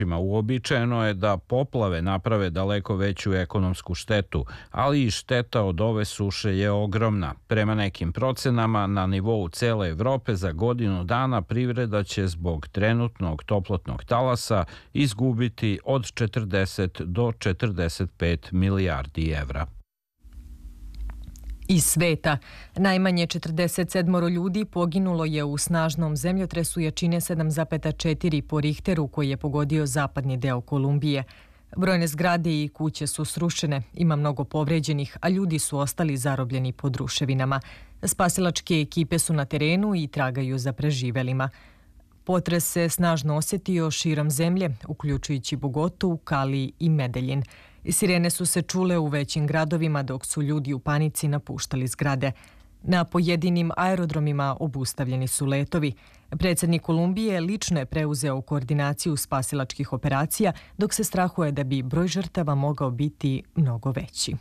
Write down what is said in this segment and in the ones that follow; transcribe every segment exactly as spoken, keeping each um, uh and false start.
Uobičajeno je da poplave naprave daleko veću ekonomsku štetu, ali i šteta od ove suše je ogromna. Prema nekim procenama, na nivou cele Evrope za godinu dana privreda će zbog trenutnog toplotnog talasa izgubiti od četrdeset do četrdeset pet milijardi evra. Iz sveta. Najmanje četrdeset sedam ljudi poginulo je u snažnom zemljotresu jačine sedam zarez četiri po Richteru koji je pogodio zapadni deo Kolumbije. Brojne zgrade i kuće su srušene, ima mnogo povređenih, a ljudi su ostali zarobljeni pod ruševinama. Spasilačke ekipe su na terenu i tragaju za preživelima. Potres se snažno osjetio širom zemlje, uključujući Bogotu, Kali i Medeljin. Sirene su se čule u većim gradovima dok su ljudi u panici napuštali zgrade. Na pojedinim aerodromima obustavljeni su letovi. Predsjednik Kolumbije lično je preuzeo koordinaciju spasilačkih operacija, dok se strahuje da bi broj žrtava mogao biti mnogo veći.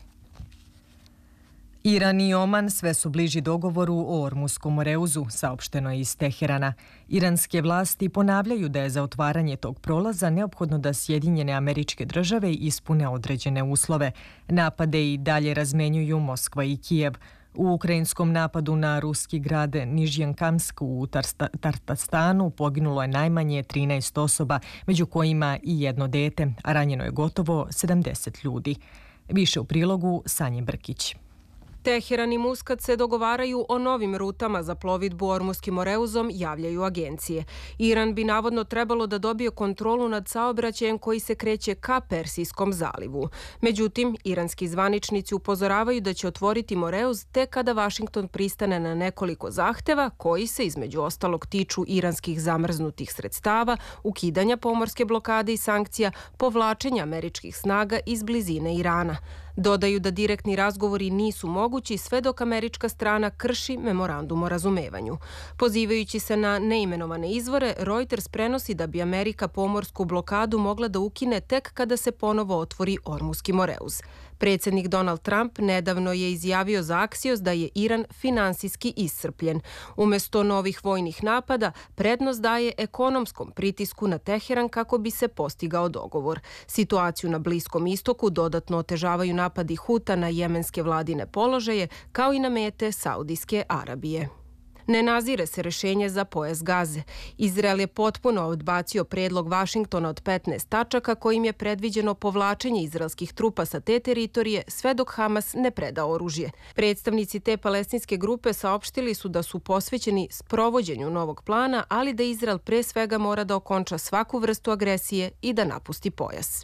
Iran i Oman sve su bliži dogovoru o Ormuskom moreuzu, saopšteno je iz Teherana. Iranske vlasti ponavljaju da je za otvaranje tog prolaza neophodno da Sjedinjene Američke Države ispune određene uslove. Napade i dalje razmenjuju Moskva i Kijev. U ukrajinskom napadu na ruski grad Nižnjankamsk u Tartastanu poginulo je najmanje trinaest osoba, među kojima i jedno dete, a ranjeno je gotovo sedamdeset ljudi. Više u prilogu Sanje Brkić. Teheran i Muskat se dogovaraju o novim rutama za plovidbu Ormuskim moreuzom, javljaju agencije. Iran bi navodno trebalo da dobije kontrolu nad saobraćajem koji se kreće ka Persijskom zalivu. Međutim, iranski zvaničnici upozoravaju da će otvoriti moreuz tek kada Vašington pristane na nekoliko zahteva koji se između ostalog tiču iranskih zamrznutih sredstava, ukidanja pomorske blokade i sankcija, povlačenja američkih snaga iz blizine Irana. Dodaju da direktni razgovori nisu mogući sve dok američka strana krši memorandum o razumevanju. Pozivajući se na neimenovane izvore, Reuters prenosi da bi Amerika pomorsku blokadu mogla da ukine tek kada se ponovo otvori Ormuski moreuz. Predsjednik Donald Trump nedavno je izjavio za Axios da je Iran finansijski iscrpljen. Umjesto novih vojnih napada, prednost daje ekonomskom pritisku na Teheran kako bi se postigao dogovor. Situaciju na Bliskom istoku dodatno otežavaju napadi Huta na jemenske vladine položaje, kao i na mete Saudijske Arabije. Ne nazire se rešenje za pojas Gaze. Izrael je potpuno odbacio predlog Vašingtona od petnaest tačaka kojim je predviđeno povlačenje izraelskih trupa sa te teritorije sve dok Hamas ne preda oružje. Predstavnici te palestinske grupe saopštili su da su posvećeni sprovođenju novog plana, ali da Izrael pre svega mora da okonča svaku vrstu agresije i da napusti pojas.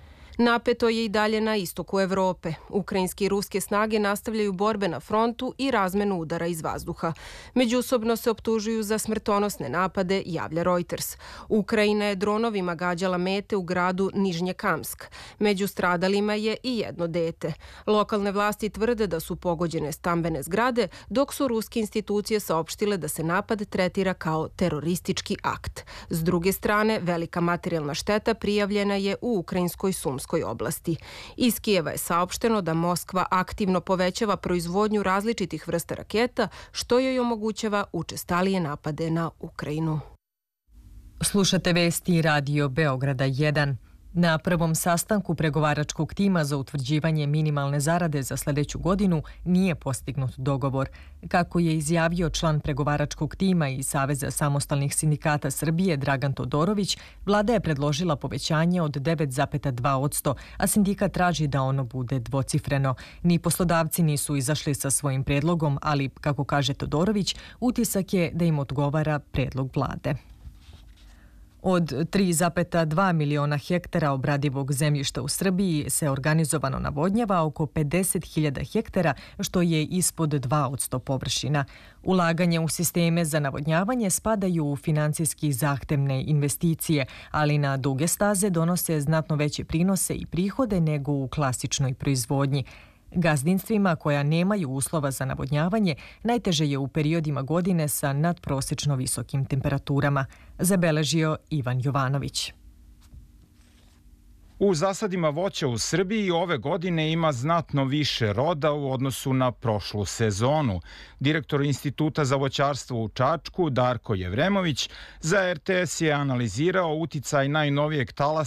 Napeto je i dalje na istoku Evrope. Ukrajinske i ruske snage nastavljaju borbe na frontu i razmenu udara iz vazduha. Međusobno se optužuju za smrtonosne napade, javlja Reuters. Ukrajina je dronovima gađala mete u gradu Nižnjekamsk. Među stradalima je i jedno dete. Lokalne vlasti tvrde da su pogođene stambene zgrade, dok su ruske institucije saopštile da se napad tretira kao teroristički akt. S druge strane, velika materijalna šteta prijavljena je u ukrajinskoj Sumskoj oblasti. Iz Kijeva je saopšteno da Moskva aktivno povećava proizvodnju različitih vrsta raketa, što joj omogućava učestalije napade na Ukrajinu. Slušate vesti Radio Beograda jedan. Na prvom sastanku pregovaračkog tima za utvrđivanje minimalne zarade za sljedeću godinu nije postignut dogovor. Kako je izjavio član pregovaračkog tima i Saveza samostalnih sindikata Srbije Dragan Todorović, vlada je predložila povećanje od devet zarez dva posto, a sindikat traži da ono bude dvocifreno. Ni poslodavci nisu izašli sa svojim predlogom, ali, kako kaže Todorović, utisak je da im odgovara predlog vlade. Od tri zarez dva miliona hektara obradivog zemljišta u Srbiji se organizovano navodnjava oko pedeset hiljada hektara, što je ispod dva posto površina. Ulaganje u sisteme za navodnjavanje spadaju u financijski zahtevne investicije, ali na duge staze donose znatno veće prinose i prihode nego u klasičnoj proizvodnji. Gazdinstvima koja nemaju uslova za navodnjavanje najteže je u periodima godine sa nadprosečno visokim temperaturama, zabeležio Ivan Jovanović. U zasadima voća u Srbiji ove godine ima znatno više roda u odnosu na prošlu sezonu. Direktor Instituta za voćarstvo u Čačku, Darko Jevremović, za er te es je analizirao uticaj najnovijeg talasa